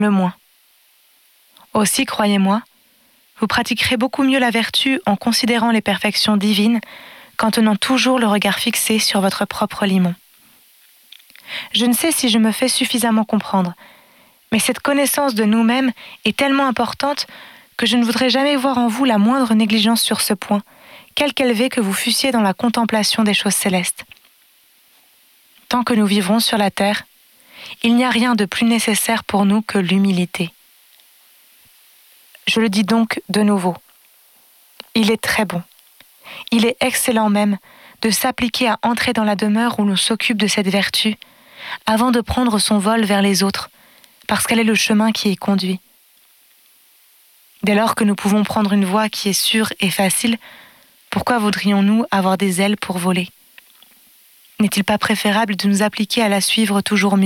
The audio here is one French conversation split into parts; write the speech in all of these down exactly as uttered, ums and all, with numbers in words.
le moins. Aussi, croyez-moi, vous pratiquerez beaucoup mieux la vertu en considérant les perfections divines qu'en tenant toujours le regard fixé sur votre propre limon. Je ne sais si je me fais suffisamment comprendre, mais cette connaissance de nous-mêmes est tellement importante que je ne voudrais jamais voir en vous la moindre négligence sur ce point, quelque élevé que vous fussiez dans la contemplation des choses célestes. Tant que nous vivrons sur la terre, il n'y a rien de plus nécessaire pour nous que l'humilité. Je le dis donc de nouveau. Il est très bon, il est excellent même de s'appliquer à entrer dans la demeure où l'on s'occupe de cette vertu, avant de prendre son vol vers les autres, parce qu'elle est le chemin qui y conduit. Dès lors que nous pouvons prendre une voie qui est sûre et facile, pourquoi voudrions-nous avoir des ailes pour voler ? N'est-il pas préférable de nous appliquer à la suivre toujours mieux ?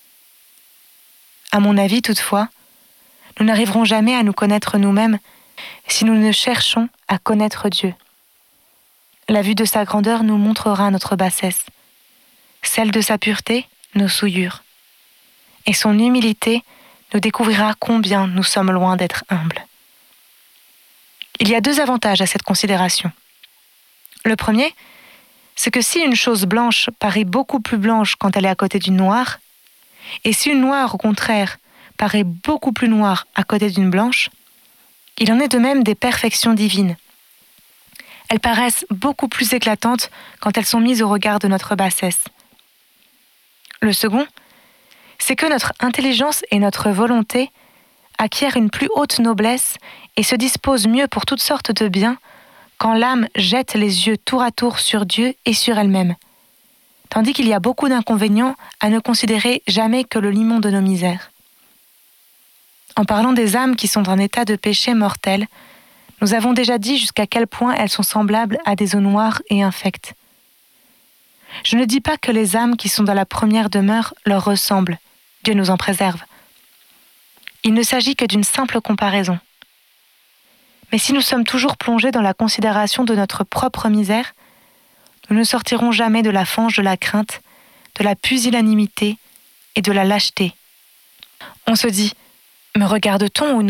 À mon avis, toutefois, nous n'arriverons jamais à nous connaître nous-mêmes si nous ne cherchons à connaître Dieu. La vue de sa grandeur nous montrera notre bassesse, celle de sa pureté, nos souillures, et son humilité nous découvrira combien nous sommes loin d'être humbles. Il y a deux avantages à cette considération. Le premier, c'est que si une chose blanche paraît beaucoup plus blanche quand elle est à côté d'une noire, et si une noire, au contraire, paraît beaucoup plus noire à côté d'une blanche, il en est de même des perfections divines. Elles paraissent beaucoup plus éclatantes quand elles sont mises au regard de notre bassesse. Le second, c'est que notre intelligence et notre volonté acquièrent une plus haute noblesse et se disposent mieux pour toutes sortes de biens quand l'âme jette les yeux tour à tour sur Dieu et sur elle-même, tandis qu'il y a beaucoup d'inconvénients à ne considérer jamais que le limon de nos misères. En parlant des âmes qui sont en état de péché mortel, nous avons déjà dit jusqu'à quel point elles sont semblables à des eaux noires et infectes. Je ne dis pas que les âmes qui sont dans la première demeure leur ressemblent, Dieu nous en préserve. Il ne s'agit que d'une simple comparaison. Mais si nous sommes toujours plongés dans la considération de notre propre misère, nous ne sortirons jamais de la fange de la crainte, de la pusillanimité et de la lâcheté. On se dit, me regarde-t-on ou non ?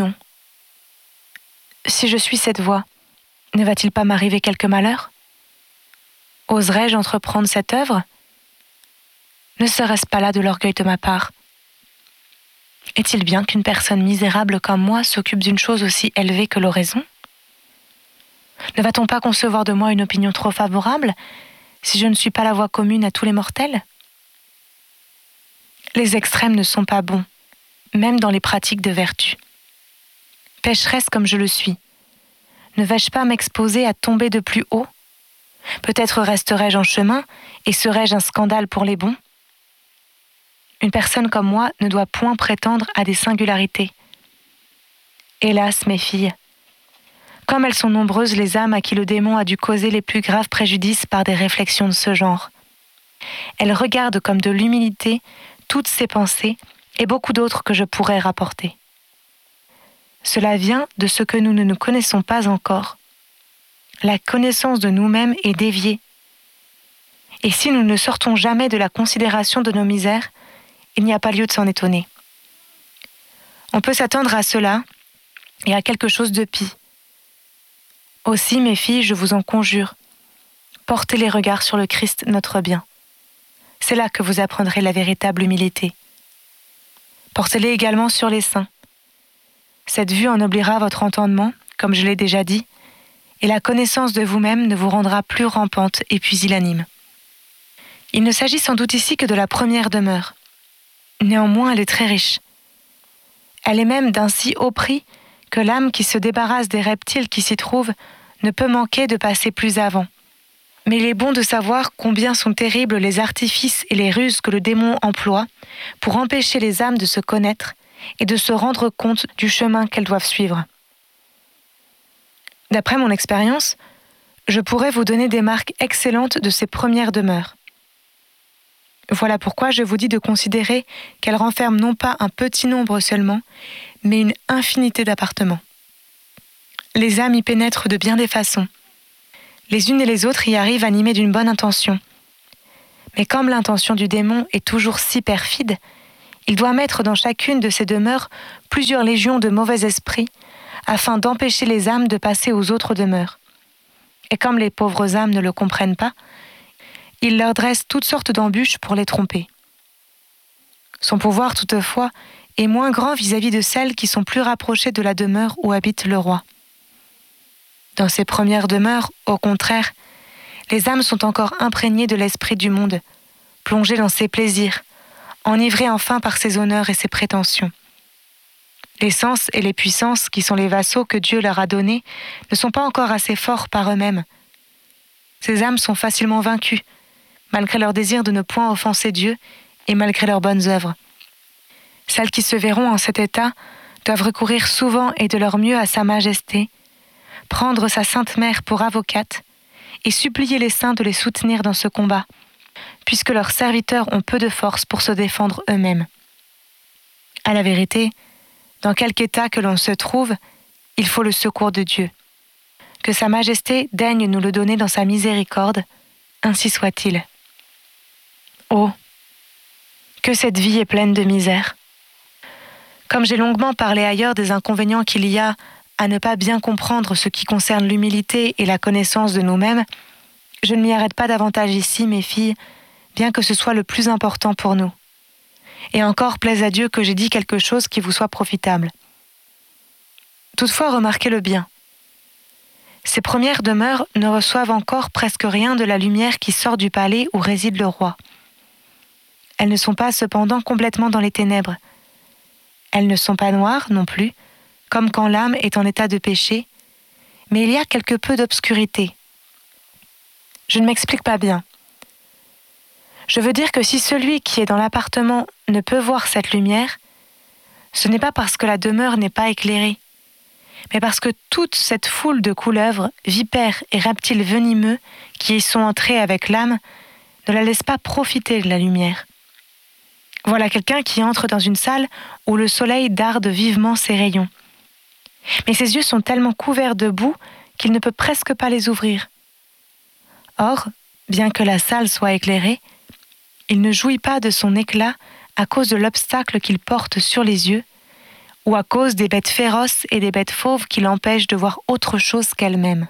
Si je suis cette voie, ne va-t-il pas m'arriver quelque malheur ? Oserais-je entreprendre cette œuvre ? Ne serait-ce pas là de l'orgueil de ma part ? Est-il bien qu'une personne misérable comme moi s'occupe d'une chose aussi élevée que l'oraison ? Ne va-t-on pas concevoir de moi une opinion trop favorable si je ne suis pas la voie commune à tous les mortels ? Les extrêmes ne sont pas bons, même dans les pratiques de vertu. Pécheresse comme je le suis, ne vais-je pas m'exposer à tomber de plus haut ? Peut-être resterai-je en chemin et serai-je un scandale pour les bons ? Une personne comme moi ne doit point prétendre à des singularités. Hélas, mes filles, comme elles sont nombreuses les âmes à qui le démon a dû causer les plus graves préjudices par des réflexions de ce genre. Elles regardent comme de l'humilité toutes ces pensées et beaucoup d'autres que je pourrais rapporter. Cela vient de ce que nous ne nous connaissons pas encore. La connaissance de nous-mêmes est déviée. Et si nous ne sortons jamais de la considération de nos misères, il n'y a pas lieu de s'en étonner. On peut s'attendre à cela et à quelque chose de pis. Aussi, mes filles, je vous en conjure, portez les regards sur le Christ, notre bien. C'est là que vous apprendrez la véritable humilité. Portez-les également sur les saints. Cette vue ennoblira votre entendement, comme je l'ai déjà dit, et la connaissance de vous-même ne vous rendra plus rampante et pusillanime. Il ne s'agit sans doute ici que de la première demeure. Néanmoins, elle est très riche. Elle est même d'un si haut prix que l'âme qui se débarrasse des reptiles qui s'y trouvent ne peut manquer de passer plus avant. Mais il est bon de savoir combien sont terribles les artifices et les ruses que le démon emploie pour empêcher les âmes de se connaître et de se rendre compte du chemin qu'elles doivent suivre. D'après mon expérience, je pourrais vous donner des marques excellentes de ces premières demeures. Voilà pourquoi je vous dis de considérer qu'elles renferment non pas un petit nombre seulement, mais une infinité d'appartements. Les âmes y pénètrent de bien des façons. Les unes et les autres y arrivent animées d'une bonne intention. Mais comme l'intention du démon est toujours si perfide, Il doit mettre dans chacune de ces demeures plusieurs légions de mauvais esprits, afin d'empêcher les âmes de passer aux autres demeures. Et comme les pauvres âmes ne le comprennent pas, il leur dresse toutes sortes d'embûches pour les tromper. Son pouvoir, toutefois, est moins grand vis-à-vis de celles qui sont plus rapprochées de la demeure où habite le roi. Dans ces premières demeures, au contraire, les âmes sont encore imprégnées de l'esprit du monde, plongées dans ses plaisirs, enivrées enfin par ses honneurs et ses prétentions. Les sens et les puissances qui sont les vassaux que Dieu leur a donnés ne sont pas encore assez forts par eux-mêmes. Ces âmes sont facilement vaincues, malgré leur désir de ne point offenser Dieu et malgré leurs bonnes œuvres. Celles qui se verront en cet état doivent recourir souvent et de leur mieux à Sa Majesté, prendre sa Sainte Mère pour avocate et supplier les saints de les soutenir dans ce combat, puisque leurs serviteurs ont peu de force pour se défendre eux-mêmes. À la vérité, dans quelque état que l'on se trouve, il faut le secours de Dieu. Que Sa Majesté daigne nous le donner dans sa miséricorde, ainsi soit-il. Oh, que cette vie est pleine de misère. Comme j'ai longuement parlé ailleurs des inconvénients qu'il y a à ne pas bien comprendre ce qui concerne l'humilité et la connaissance de nous-mêmes, je ne m'y arrête pas davantage ici, mes filles, bien que ce soit le plus important pour nous. Et encore, plaise à Dieu que j'ai dit quelque chose qui vous soit profitable. Toutefois, remarquez-le bien. Ces premières demeures ne reçoivent encore presque rien de la lumière qui sort du palais où réside le roi. Elles ne sont pas cependant complètement dans les ténèbres. Elles ne sont pas noires non plus, comme quand l'âme est en état de péché, mais il y a quelque peu d'obscurité. Je ne m'explique pas bien. Je veux dire que si celui qui est dans l'appartement ne peut voir cette lumière, ce n'est pas parce que la demeure n'est pas éclairée, mais parce que toute cette foule de couleuvres, vipères et reptiles venimeux qui y sont entrés avec l'âme ne la laisse pas profiter de la lumière. Voilà quelqu'un qui entre dans une salle où le soleil darde vivement ses rayons. Mais ses yeux sont tellement couverts de boue qu'il ne peut presque pas les ouvrir. Or, bien que la salle soit éclairée, il ne jouit pas de son éclat à cause de l'obstacle qu'il porte sur les yeux, ou à cause des bêtes féroces et des bêtes fauves qui l'empêchent de voir autre chose qu'elle-même.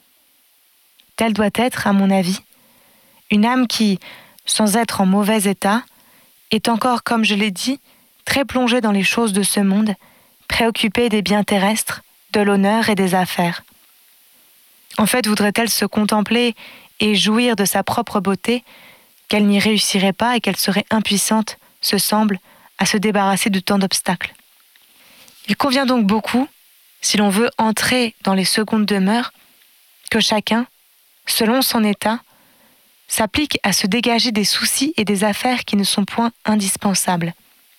Telle doit être, à mon avis, une âme qui, sans être en mauvais état, est encore, comme je l'ai dit, très plongée dans les choses de ce monde, préoccupée des biens terrestres, de l'honneur et des affaires. En fait, voudrait-elle se contempler et jouir de sa propre beauté, qu'elle n'y réussirait pas et qu'elle serait impuissante, se semble, à se débarrasser de tant d'obstacles. Il convient donc beaucoup, si l'on veut entrer dans les secondes demeures, que chacun, selon son état, s'applique à se dégager des soucis et des affaires qui ne sont point indispensables.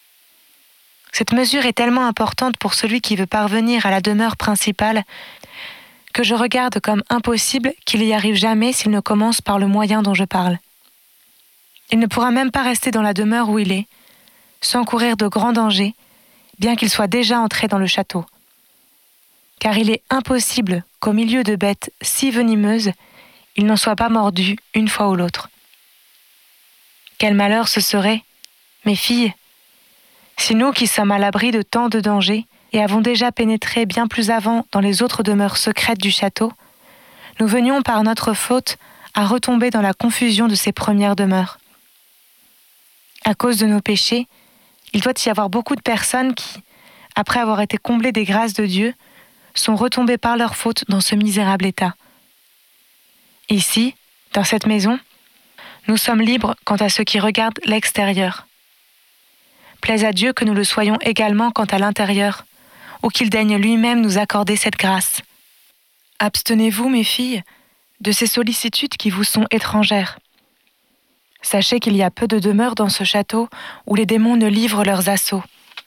Cette mesure est tellement importante pour celui qui veut parvenir à la demeure principale que je regarde comme impossible qu'il y arrive jamais s'il ne commence par le moyen dont je parle. Il ne pourra même pas rester dans la demeure où il est, sans courir de grands dangers, bien qu'il soit déjà entré dans le château. Car il est impossible qu'au milieu de bêtes si venimeuses, il n'en soit pas mordu une fois ou l'autre. Quel malheur ce serait, mes filles, si nous qui sommes à l'abri de tant de dangers et avons déjà pénétré bien plus avant dans les autres demeures secrètes du château, nous venions par notre faute à retomber dans la confusion de ces premières demeures. À cause de nos péchés, il doit y avoir beaucoup de personnes qui, après avoir été comblées des grâces de Dieu, sont retombées par leur faute dans ce misérable état. Ici, dans cette maison, nous sommes libres quant à ce qui regarde l'extérieur. Plaise à Dieu que nous le soyons également quant à l'intérieur, ou qu'il daigne lui-même nous accorder cette grâce. Abstenez-vous, mes filles, de ces sollicitudes qui vous sont étrangères. Sachez qu'il y a peu de demeures dans ce château où les démons ne livrent leurs assauts.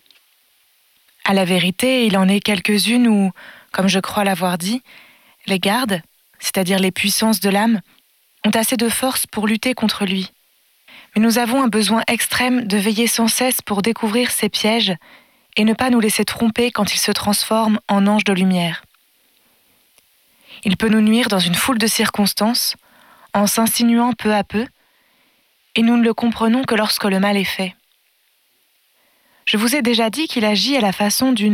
À la vérité, il en est quelques-unes où, comme je crois l'avoir dit, les gardes, c'est-à-dire les puissances de l'âme, ont assez de force pour lutter contre lui. Mais nous avons un besoin extrême de veiller sans cesse pour découvrir ses pièges et ne pas nous laisser tromper quand il se transforme en ange de lumière. Il peut nous nuire dans une foule de circonstances, en s'insinuant peu à peu, et nous ne le comprenons que lorsque le mal est fait. Je vous ai déjà dit qu'il agit à la façon d'une